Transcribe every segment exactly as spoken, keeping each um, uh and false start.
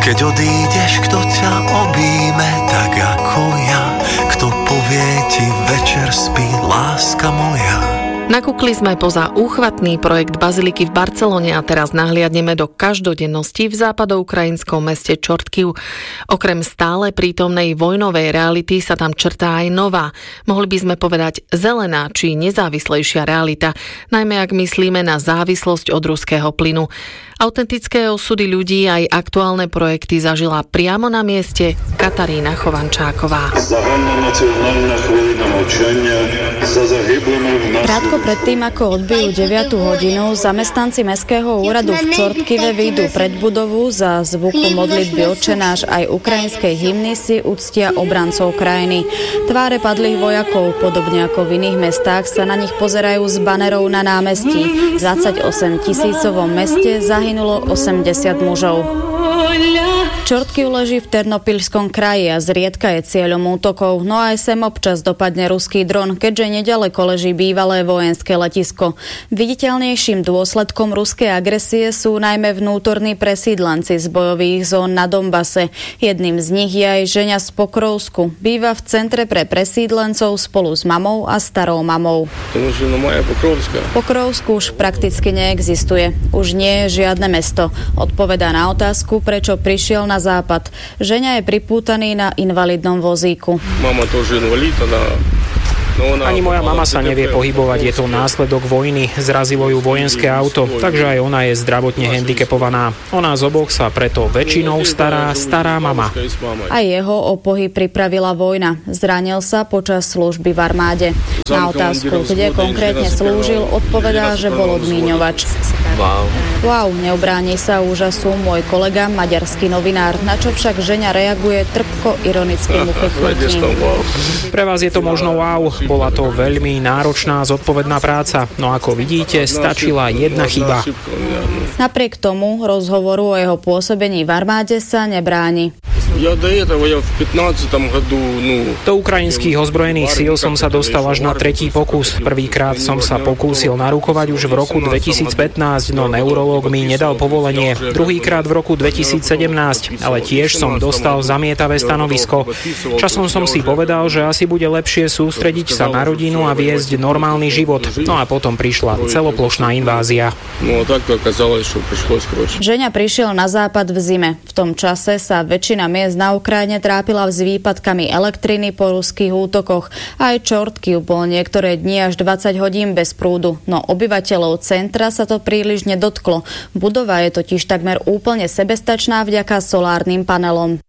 Keď odídeš, kto ťa obíme tak ako ja, kto povie ti večer spí, láska moja. Nakúkli sme poza úchvatný projekt baziliky v Barcelone a teraz nahliadneme do každodennosti v západoukrajinskom meste Čortkiv. Okrem stále prítomnej vojnovej reality sa tam črtá aj nová, mohli by sme povedať zelená či nezávislejšia realita, najmä ak myslíme na závislosť od ruského plynu. Autentické osudy ľudí aj aktuálne projekty zažila priamo na mieste Katarína Chovančáková. Krátko predtým, ako odbijú deviatu hodinu, zamestnanci Mestského úradu v Čortkive vyjdú pred budovu, za zvuku modlitby Otčenáš aj ukrajinskej hymny si uctia obrancov krajiny. Tváre padlých vojakov, podobne ako v iných mestách, sa na nich pozerajú z banerov na námestí. V dvadsaťosem tisícovom meste zahynulo osemdesiat mužov. Čortkiv leží v Ternopilskom kraji a zriedka je cieľom útokov, no aj sem občas dopadne ruský dron, keďže neďaleko leží bývalé vojenské letisko. Viditeľnejším dôsledkom ruskej agresie sú najmä vnútorní presídlenci z bojových zón na Donbase. Jedným z nich je aj žena z Pokrovsku. Býva v centre pre presídlencov spolu s mamou a starou mamou. Pokrovsku už prakticky neexistuje. Už nie je žiadne mesto. Odpovedá na otázku, prečo prišiel na západ. Ženia je pripútaný na invalidnom vozíku. Mama тоже инвалид, она... Ani moja mama sa nevie pohybovať, je to následok vojny, zrazilo ju vojenské auto, takže aj ona je zdravotne handicapovaná. O nás oboch sa preto väčšinou stará stará mama. A jeho o pohyb pripravila vojna. Zranil sa počas služby v armáde. Na otázku, kde konkrétne slúžil, odpovedá, že bol odmíňovač. Wow. Wow, neubráni sa úžasu môj kolega, maďarský novinár, na čo však žena reaguje trpko ironickým uchytnutím. Pre vás je to možno wow, bola to veľmi náročná, zodpovedná práca, no ako vidíte, stačila jedna chyba. Napriek tomu rozhovoru o jeho pôsobení v armáde sa nebráni. Do ukrajinských ozbrojených síl som sa dostal až na tretí pokus. Prvýkrát som sa pokúsil narukovať už v roku dvetisícpätnásť, no neurológ mi nedal povolenie. Druhýkrát v roku dvetisícsedemnásť, ale tiež som dostal zamietavé stanovisko. Časom som si povedal, že asi bude lepšie sústrediť sa na rodinu a viesť normálny život. No a potom prišla celoplošná invázia. Ženia prišiel na západ v zime. V tom čase sa väčšina miest na Ukrajine trápila s výpadkami elektriny po ruských útokoch. Aj Čortkiv bol niektoré dni až dvadsať hodín bez prúdu, no obyvateľov centra sa to príliš nedotklo. Budova je totiž takmer úplne sebestačná vďaka solárnym panelom.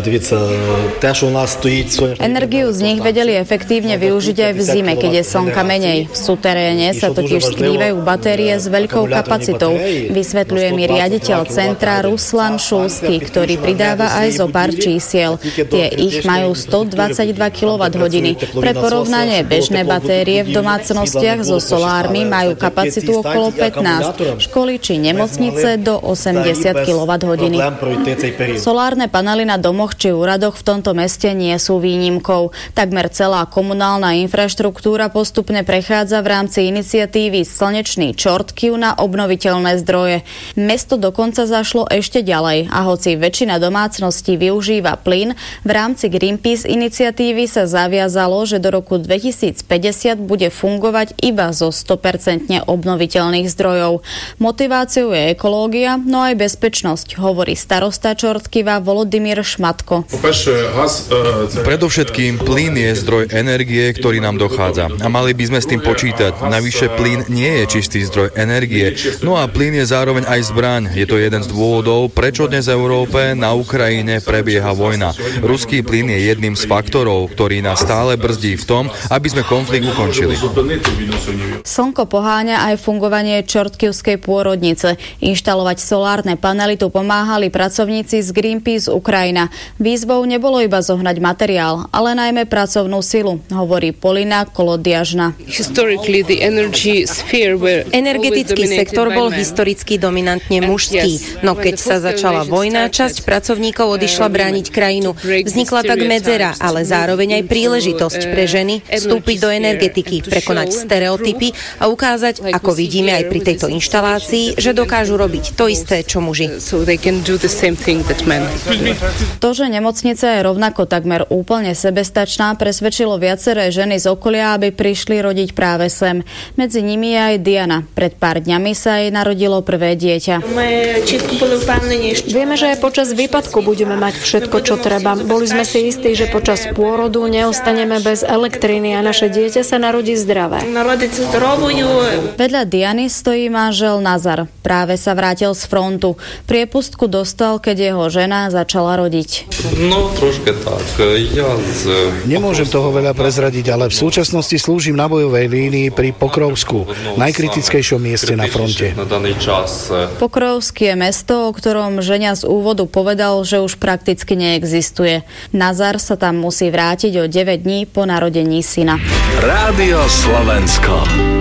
Energiu z nich vedeli efektívne využiť aj v zime, keď je slnka menej. V suteréne sa totiž skrývajú batérie s veľkou kapacitou. Vysvetľuje mi riaditeľ centra Ruslan Šulský, ktorý pridáva aj zo pár čísiel. Tie ich majú stodvadsaťdva kilowatthodín. Pre porovnanie, bežné batérie v domácnostiach so solármi majú kapacitu okolo pätnásť, školy či nemocnice do osemdesiat kilowatthodín. Solárne panely na domoch či úradoch v tomto meste nie sú výnimkou. Takmer celá komunálna infraštruktúra postupne prechádza v rámci iniciatívy Slnečný Čortkiv na obnoviteľné zdroje. Mesto dokonca zašlo ešte ďalej a hoci väčšina domácností využíva plyn, v rámci Greenpeace iniciatívy sa zaviazalo, že do roku dvetisícpäťdesiat bude fungovať iba zo sto percent obnoviteľných zdrojov. Motiváciou je ekológia, no aj bezpečnosť, hovorí starosta Čortkiva Volodymyr Šmatko. Predovšetkým plyn je zdroj energie, ktorý nám dochádza. A mali by sme s tým počítať. Navyše plyn nie je čistý zdroj energie. No a plyn je zároveň aj zbraň. Je to jeden z dôvodov, prečo dnes v Európe na Ukrajine prebieha vojna. Ruský plyn je jedným z faktorov, ktorý nás stále brzdí v tom, aby sme konflikt ukončili. Slnko poháňa aj fungovanie čortkivskej pôrodnice. Inštalovať solárne panely tu pomáhali pracovníci z Greenpeace Ukrajina. Ukrajina. Výzvou nebolo iba zohnať materiál, ale najmä pracovnú silu, hovorí Polina Kolodiažna. Energetický sektor bol historicky dominantne mužský, no keď sa začala vojna, časť pracovníkov odišla brániť krajinu. Vznikla tak medzera, ale zároveň aj príležitosť pre ženy vstúpiť do energetiky, prekonať stereotypy a ukázať, ako vidíme aj pri tejto inštalácii, že dokážu robiť to isté, čo muži. To, že nemocnica je rovnako takmer úplne sebestačná, presvedčilo viaceré ženy z okolia, aby prišli rodiť práve sem. Medzi nimi je aj Diana. Pred pár dňami sa jej narodilo prvé dieťa. Vieme, že aj počas výpadku budeme mať všetko, čo treba. Boli sme si istí, že počas pôrodu neostaneme bez elektriny a naše dieťa sa narodí zdravé. Vedľa Diany stojí manžel Nazar. Práve sa vrátil z frontu. Priepustku dostal, keď jeho žena začala rodiť. No, troška tak. Ja z... Nemôžem toho veľa prezradiť, ale v súčasnosti slúžim na bojovej línii pri Pokrovsku, najkritickejšom mieste na fronte. Pokrovsk je mesto, o ktorom ženia z úvodu povedal, že už prakticky neexistuje. Nazar sa tam musí vrátiť o deväť dní po narodení syna. Rádio Slovensko.